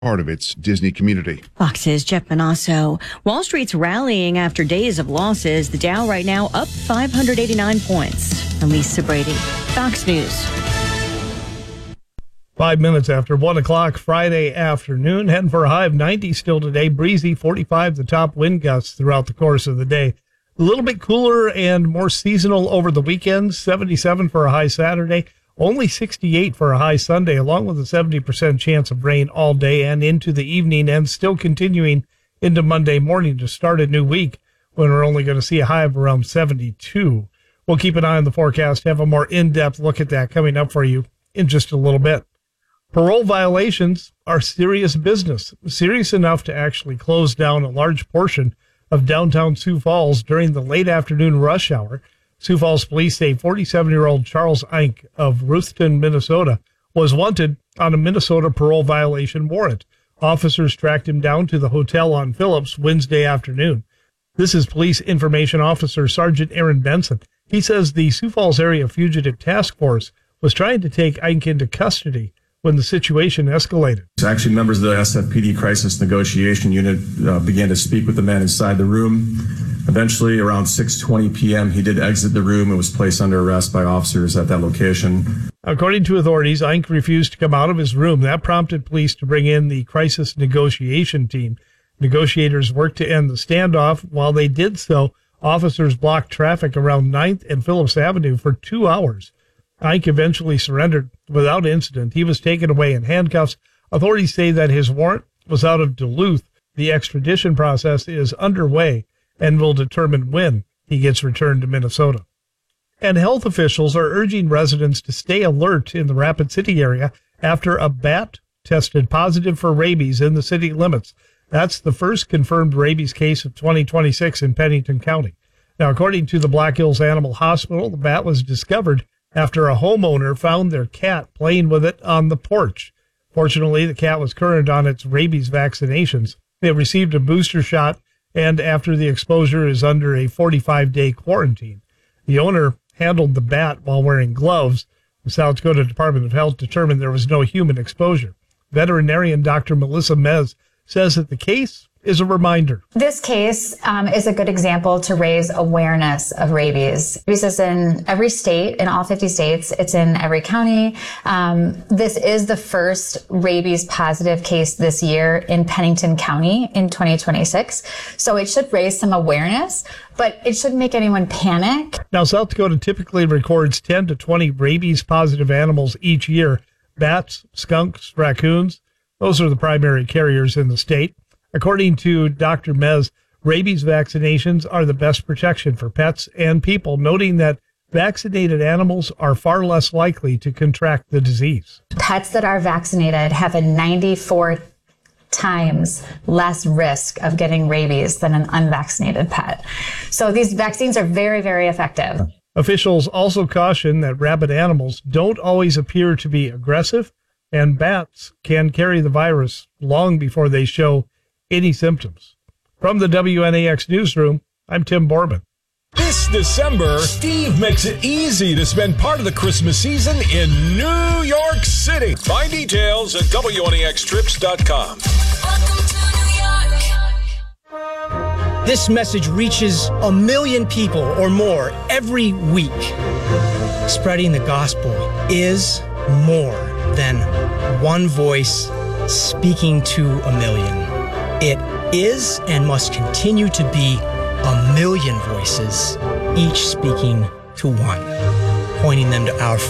part of its Disney community. Fox's Jeff Bonasso. Wall Street's rallying after days of losses. The Dow right now up 589 points. I'm Lisa Brady, Fox News. 5 minutes after 1 o'clock Friday afternoon, heading for a high of 90 still today. Breezy, 45 the top wind gusts throughout the course of the day. A little bit cooler and more seasonal over the weekend. 77 for a high Saturday. Only 68 for a high Sunday, along with a 70% chance of rain all day and into the evening, and still continuing into Monday morning to start a new week when we're only going to see a high of around 72. We'll keep an eye on the forecast, have a more in-depth look at that coming up for you in just a little bit. Parole violations are serious business, serious enough to actually close down a large portion of downtown Sioux Falls during the late afternoon rush hour. Sioux Falls police say 47-year-old Charles Eink of Ruthton, Minnesota, was wanted on a Minnesota parole violation warrant. Officers tracked him down to the hotel on Phillips Wednesday afternoon. This is Police Information Officer Sergeant Aaron Benson. He says the Sioux Falls Area Fugitive Task Force was trying to take Eink into custody when the situation escalated. Actually, members of the SFPD Crisis Negotiation Unit began to speak with the man inside the room. Eventually, around 6:20 p.m., he did exit the room and was placed under arrest by officers at that location. According to authorities, Eink refused to come out of his room. That prompted police to bring in the crisis negotiation team. Negotiators worked to end the standoff. While they did so, officers blocked traffic around 9th and Phillips Avenue for 2 hours. Eink eventually surrendered without incident. He was taken away in handcuffs. Authorities say that his warrant was out of Duluth. The extradition process is underway and will determine when he gets returned to Minnesota. And health officials are urging residents to stay alert in the Rapid City area after a bat tested positive for rabies in the city limits. That's the first confirmed rabies case of 2026 in Pennington County. Now, according to the Black Hills Animal Hospital, the bat was discovered after a homeowner found their cat playing with it on the porch. Fortunately, the cat was current on its rabies vaccinations. It received a booster shot, and after the exposure is under a 45-day quarantine. The owner handled the bat while wearing gloves. The South Dakota Department of Health determined there was no human exposure. Veterinarian Dr. Melissa Mez says that the case is a reminder. This case is a good example to raise awareness of rabies. Rabies is in every state, in all 50 states. It's in every county. This is the first rabies positive case this year in Pennington County in 2026. So it should raise some awareness, but it shouldn't make anyone panic. Now, South Dakota typically records 10 to 20 rabies positive animals each year. Bats, skunks, raccoons, those are the primary carriers in the state. According to Dr. Mez, rabies vaccinations are the best protection for pets and people, noting that vaccinated animals are far less likely to contract the disease. Pets that are vaccinated have a 94 times less risk of getting rabies than an unvaccinated pet. So these vaccines are very, very effective. Officials also caution that rabid animals don't always appear to be aggressive, and bats can carry the virus long before they show any symptoms. From the WNAX newsroom, I'm Tim Borbin. This December, Steve makes it easy to spend part of the Christmas season in New York City. Find details at WNAXtrips.com. Welcome to New York. This message reaches 1 million people or more every week. Spreading the gospel is more than one voice speaking to 1 million. It is and must continue to be 1 million voices, each speaking to one, pointing them to our